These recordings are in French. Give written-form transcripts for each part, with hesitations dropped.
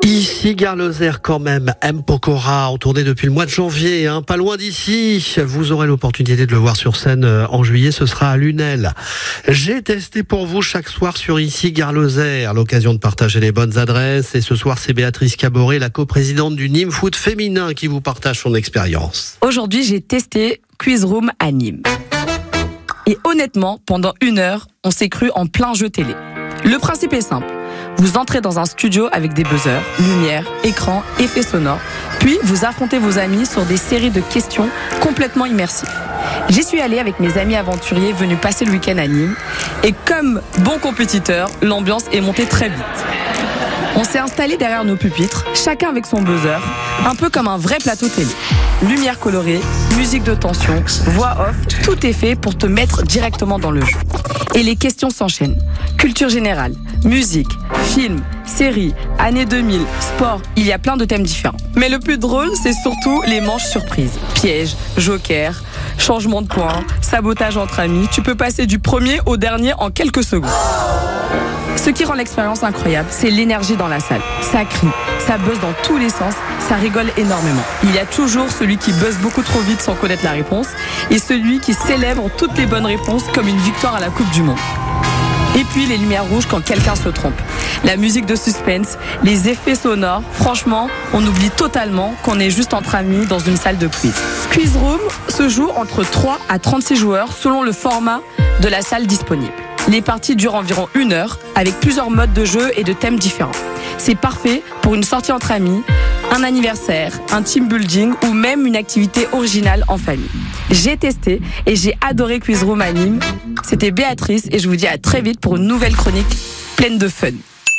Ici, Gare Lozère quand même, M. Pokora, en tournée depuis le mois de janvier, pas loin d'ici. Vous aurez l'opportunité de le voir sur scène en juillet, ce sera à Lunel. J'ai testé pour vous chaque soir sur Ici, Gare Lozère, l'occasion de partager les bonnes adresses. Et ce soir, c'est Béatrice Caboret, la coprésidente du Nîmes Foot Féminin, qui vous partage son expérience. Aujourd'hui, j'ai testé Quiz Room à Nîmes. Et honnêtement, pendant 1 heure, on s'est cru en plein jeu télé. Le principe est simple. Vous entrez dans un studio avec des buzzers, lumière, écran, effets sonores, puis vous affrontez vos amis sur des séries de questions complètement immersives. J'y suis allée avec mes amis aventuriers venus passer le week-end à Nîmes, et comme bon compétiteur, l'ambiance est montée très vite. On s'est installé derrière nos pupitres, chacun avec son buzzer, un peu comme un vrai plateau télé. Lumière colorée, musique de tension, voix off, tout est fait pour te mettre directement dans le jeu. Et les questions s'enchaînent. Culture générale, musique, film, séries, années 2000, sport, il y a plein de thèmes différents. Mais le plus drôle, c'est surtout les manches surprises. Pièges, joker, changement de points, sabotage entre amis. Tu peux passer du premier au dernier en quelques secondes. Ce qui rend l'expérience incroyable, c'est l'énergie dans la salle. Ça crie, ça buzz dans tous les sens, ça rigole énormément. Il y a toujours celui qui buzz beaucoup trop vite sans connaître la réponse et celui qui célèbre toutes les bonnes réponses comme une victoire à la Coupe du Monde. Et puis les lumières rouges quand quelqu'un se trompe. La musique de suspense, les effets sonores, franchement, on oublie totalement qu'on est juste entre amis dans une salle de quiz. Quiz Room se joue entre 3 à 36 joueurs selon le format de la salle disponible. Les parties durent environ 1 heure avec plusieurs modes de jeu et de thèmes différents. C'est parfait pour une sortie entre amis, un anniversaire, un team building ou même une activité originale en famille. J'ai testé et j'ai adoré Quiz Room à Nîmes. C'était Béatrice et je vous dis à très vite pour une nouvelle chronique pleine de fun.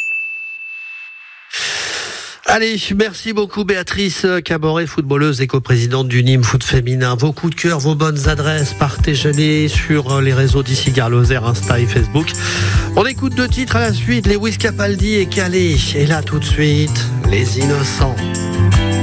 Allez, merci beaucoup Béatrice Caboret, footballeuse et coprésidente du Nîmes Foot Féminin. Vos coups de cœur, vos bonnes adresses, partagez-les sur les réseaux d'Ici Gare Lozère, Insta et Facebook. On écoute 2 titres à la suite, Lewis Capaldi et Calais. Et là tout de suite, Les Innocents.